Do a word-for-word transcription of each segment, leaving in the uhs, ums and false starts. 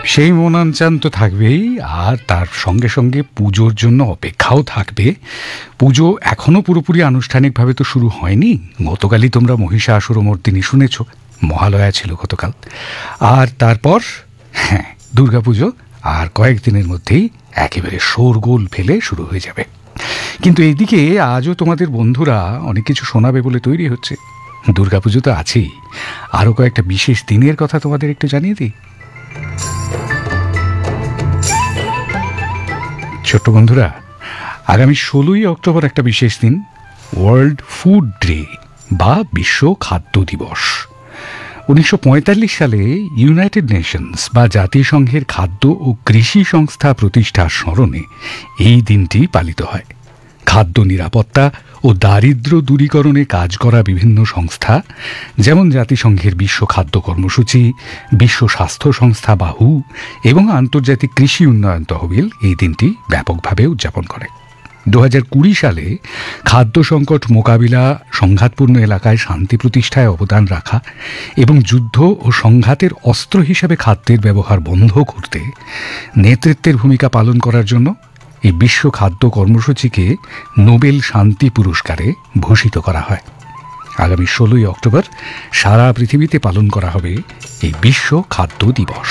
সেই মনাঞ্চান তো থাকবেই, আর তার সঙ্গে সঙ্গে পুজোর জন্য অপেক্ষাও থাকবে। পুজো এখনও পুরোপুরি আনুষ্ঠানিকভাবে তো শুরু হয়নি। গতকালই তোমরা মহিষাসুরমর্দিনী শুনেছ, মহালয়া ছিল গতকাল। আর তারপর হ্যাঁ, দুর্গাপুজো আর কয়েকদিনের মধ্যেই একেবারে শোরগোল ফেলে শুরু হয়ে যাবে। কিন্তু এইদিকে আজও তোমাদের বন্ধুরা অনেক কিছু শোনাবে বলে তৈরি হচ্ছে। দুর্গাপুজো তো আছেই, আরও কয়েকটা বিশেষ দিনের কথা তোমাদের একটু জানিয়ে দিই। ছোট্ট বন্ধুরা, আগামী ষোলোই অক্টোবর একটা বিশেষ দিন, ওয়ার্ল্ড ফুড ডে বা বিশ্ব খাদ্য দিবস। উনিশশো পঁয়তাল্লিশ সালে ইউনাইটেড নেশনস বা জাতিসংঘের খাদ্য ও কৃষি সংস্থা প্রতিষ্ঠার স্মরণে এই দিনটি পালিত হয়। খাদ্য নিরাপত্তা ও দারিদ্র্য দূরীকরণে কাজ করা বিভিন্ন সংস্থা, যেমন জাতিসংঘের বিশ্ব খাদ্য কর্মসূচি, বিশ্ব স্বাস্থ্য সংস্থা বাহু এবং আন্তর্জাতিক কৃষি উন্নয়ন তহবিল এই দিনটি ব্যাপকভাবে উদযাপন করে। দু হাজার কুড়ি সালে খাদ্য সংকট মোকাবিলা, সংঘাতপূর্ণ এলাকায় শান্তি প্রতিষ্ঠায় অবদান রাখা এবং যুদ্ধ ও সংঘাতের অস্ত্র হিসেবে খাদ্যের ব্যবহার বন্ধ করতে নেতৃত্বের ভূমিকা পালন করার জন্য এই বিশ্ব খাদ্য কর্মসূচিকে নোবেল শান্তি পুরস্কারে ভূষিত করা হয়। আগামী ষোলোই অক্টোবর সারা পৃথিবীতে পালন করা হবে এই বিশ্ব খাদ্য দিবস।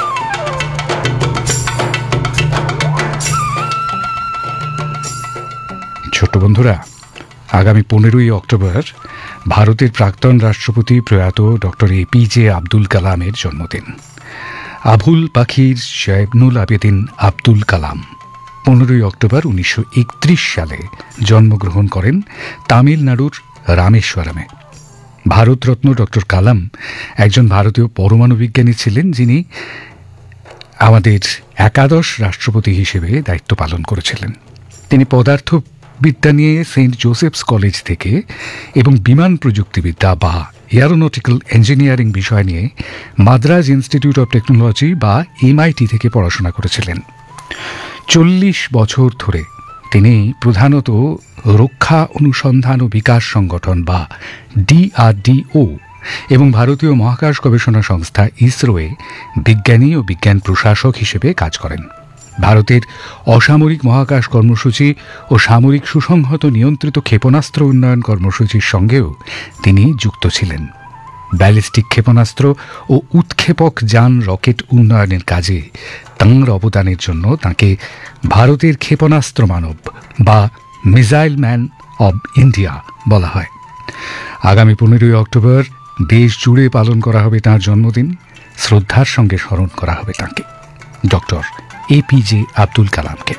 ছোট বন্ধুরা, আগামী পনেরোই অক্টোবর ভারতের প্রাক্তন রাষ্ট্রপতি প্রয়াত ডক্টর এপিজে আব্দুল কালামের জন্মদিন। আবুল পাখির জয়নুল আবেদিন আব্দুল কালাম পনেরোই অক্টোবর উনিশশো একত্রিশ সালে জন্মগ্রহণ করেন তামিলনাড়ুর রামেশ্বরমে। ভারতরত্ন ডক্টর কালাম একজন ভারতীয় পরমাণু বিজ্ঞানী ছিলেন, যিনি আমাদের একাদশ রাষ্ট্রপতি হিসেবে দায়িত্ব পালন করেছিলেন। তিনি পদার্থ বিদ্যা নিয়ে সেন্ট জোসেফস কলেজ থেকে এবং বিমান প্রযুক্তিবিদ্যা বা এয়ারোনটিক্যাল ইঞ্জিনিয়ারিং বিষয় নিয়ে মাদ্রাজ ইনস্টিটিউট অব টেকনোলজি বা এমআইটি থেকে পড়াশোনা করেছিলেন। চল্লিশ বছর ধরে তিনি প্রধানত রক্ষা অনুসন্ধান ও বিকাশ সংগঠন বা ডিআরডিও এবং ভারতীয় মহাকাশ গবেষণা সংস্থা ইসরোয়ে বিজ্ঞানী ও বিজ্ঞান প্রশাসক হিসেবে কাজ করেন। ভারতের অসামরিক মহাকাশ কর্মসূচি ও সামরিক সুসংহত নিয়ন্ত্রিত ক্ষেপণাস্ত্র উন্নয়ন কর্মসূচির সঙ্গেও তিনি যুক্ত ছিলেন। ব্যালিস্টিক ক্ষেপণাস্ত্র ও উৎক্ষেপক যান রকেট উন্নয়নের কাজে তাঁর অবদানের জন্য তাঁকে ভারতের ক্ষেপণাস্ত্র মানব বা মিসাইল ম্যান অব ইন্ডিয়া বলা হয়। আগামী পনেরোই অক্টোবর দেশ জুড়ে পালন করা হবে তাঁর জন্মদিন। শ্রদ্ধার সঙ্গে স্মরণ করা হবে তাঁকে, ডক্টর এপিজে আব্দুল কালামকে।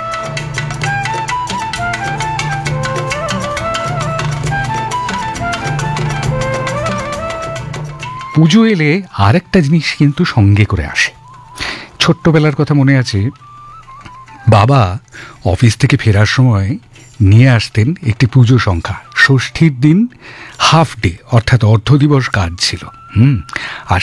পুজো এলে আরেকটা জিনিস কিন্তু সঙ্গে করে আসে। ছোট্টবেলার কথা মনে আছে, বাবা অফিস থেকে ফেরার সময় নিয়ে আসতেন একটি পুজো সংখ্যা। ষষ্ঠীর দিন হাফ ডে অর্থাৎ অর্ধ দিবস কাজ ছিল। হুম আর